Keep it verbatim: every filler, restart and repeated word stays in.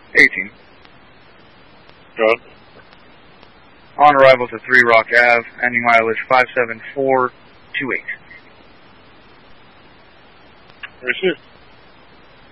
eighteen. Go ahead. On arrival to three Rock Ave, ending mileage five seven four two eight. Receive.